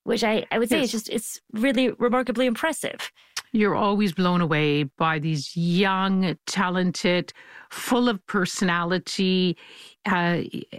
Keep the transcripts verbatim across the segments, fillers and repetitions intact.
which I, I would say Yes. is just, it's really remarkably impressive. You're always blown away by these young, talented, full of personality, uh,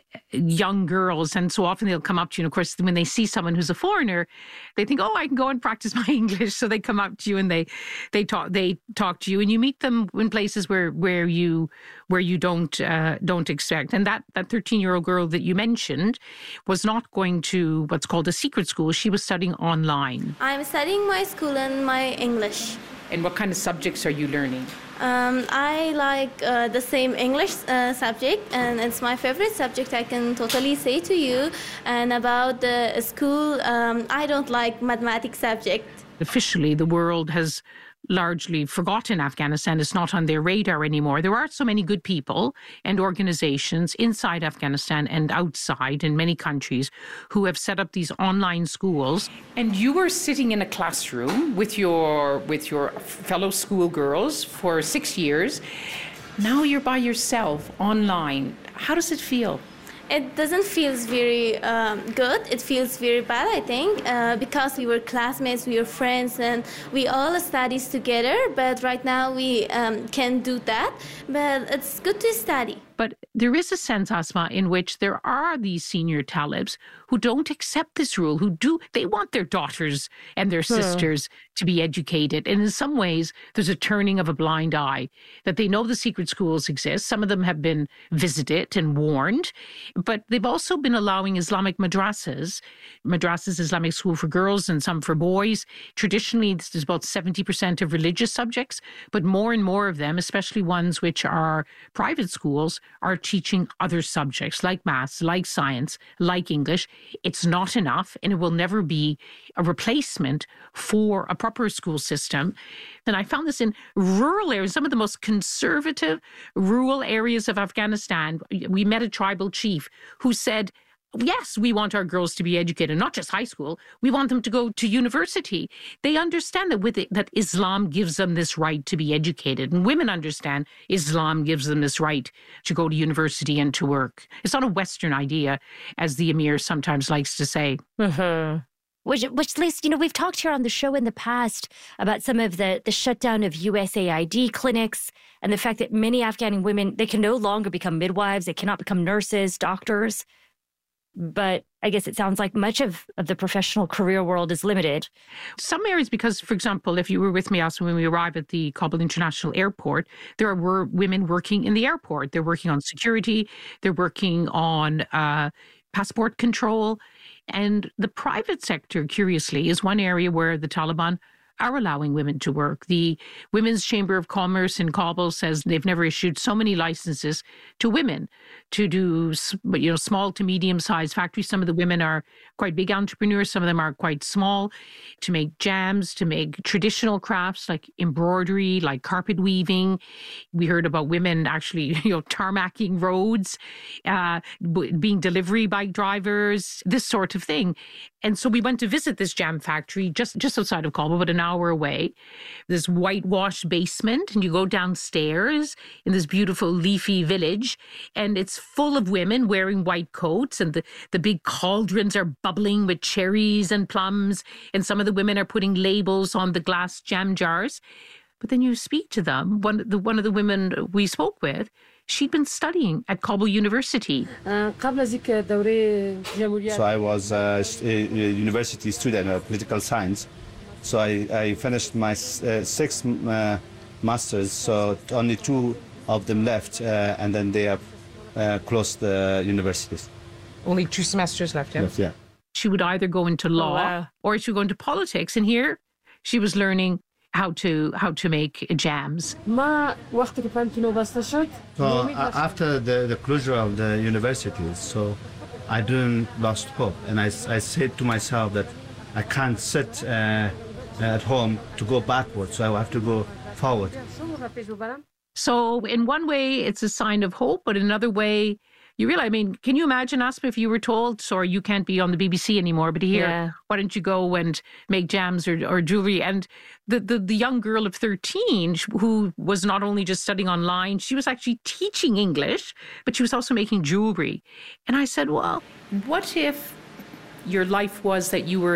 young girls. And so often they'll come up to you. And of course, when they see someone who's a foreigner, they think, oh, I can go and practice my English. So they come up to you and they, they talk, they talk to you, and you meet them in places where, where you, where you don't, uh, don't expect. And that, that thirteen year old girl that you mentioned was not going to what's called a secret school. She was studying online. I'm studying my school and my English. And what kind of subjects are you learning? Um, I like uh, the same English uh, subject, and it's my favorite subject, I can totally say to you. And about the school, um, I don't like mathematics subject. Officially, the world has largely forgotten Afghanistan. It's not on their radar anymore. There are so many good people and organizations inside Afghanistan and outside in many countries who have set up these online schools. And you were sitting in a classroom with your with your fellow schoolgirls for six years. Now you're by yourself online. How does it feel? It doesn't feel very um, good. It feels very bad, I think, uh, because we were classmates, we were friends, and we all studied together. But right now we um, can't do that. But it's good to study. But there is a sense, Asma, in which there are these senior Talibs who don't accept this rule, who do, they want their daughters and their sisters to be educated. And in some ways, there's a turning of a blind eye, that they know the secret schools exist. Some of them have been visited and warned, but they've also been allowing Islamic madrasas, madrasas, Islamic school for girls and some for boys. Traditionally, this is about seventy percent of religious subjects, but more and more of them, especially ones which are private schools, are teaching other subjects like maths, like science, like English. It's not enough, and it will never be a replacement for a proper school system. And I found this in rural areas, some of the most conservative rural areas of Afghanistan. We met a tribal chief who said, yes, we want our girls to be educated, not just high school. We want them to go to university. They understand that with it, that Islam gives them this right to be educated. And women understand Islam gives them this right to go to university and to work. It's not a Western idea, as the Emir sometimes likes to say. Mm-hmm. Which, which least, you know, we've talked here on the show in the past about some of the, the shutdown of U S A I D clinics and the fact that many Afghan women, they can no longer become midwives. They cannot become nurses, doctors. But I guess it sounds like much of, of the professional career world is limited. Some areas, because, for example, if you were with me also when we arrived at the Kabul International Airport, there were women working in the airport. They're working on security. They're working on uh, passport control. And the private sector, curiously, is one area where the Taliban are allowing women to work. The Women's Chamber of Commerce in Kabul says they've never issued so many licenses to women to do, you know, small to medium-sized factories. Some of the women are quite big entrepreneurs. Some of them are quite small, to make jams, to make traditional crafts like embroidery, like carpet weaving. We heard about women actually, you know, tarmacking roads, uh, being delivery bike drivers, this sort of thing. And so we went to visit this jam factory just, just outside of Kabul, but an hour away. This whitewashed basement, and you go downstairs in this beautiful leafy village, and it's full of women wearing white coats, and the, the big cauldrons are bubbling with cherries and plums, and some of the women are putting labels on the glass jam jars. But then you speak to them. One, the, one of the women we spoke with, she'd been studying at Kabul University. So I was a, a university student of political science. So I, I finished my uh, six uh, masters, so only two of them left, uh, and then they have uh, closed the universities. Only two semesters left, yeah? Yes, yeah. She would either go into law oh, wow. or she would go into politics. And here she was learning how to how to make jams. So uh, after the, the closure of the universities, so I didn't lost hope. And I, I said to myself that I can't sit uh, at home to go backwards, so I have to go forward. So in one way, it's a sign of hope, but in another way, you realize, I mean, can you imagine, Asma, if you were told, sorry, you can't be on the B B C anymore, but here, Yeah. why don't you go and make jams or, or jewelry? And the, the, the young girl of thirteen, who was not only just studying online, she was actually teaching English, but she was also making jewelry. And I said, well, what if your life was that you were